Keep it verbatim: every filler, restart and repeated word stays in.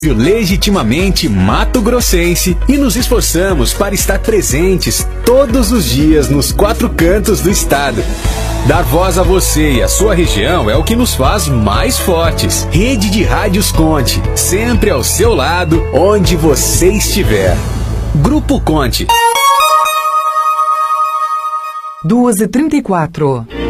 Legitimamente mato-grossense e nos esforçamos para estar presentes todos os dias nos quatro cantos do estado. Dar voz a você e a sua região é o que nos faz mais fortes. Rede de Rádios Conte, sempre ao seu lado, onde você estiver. Grupo Conte. duas e trinta e quatro.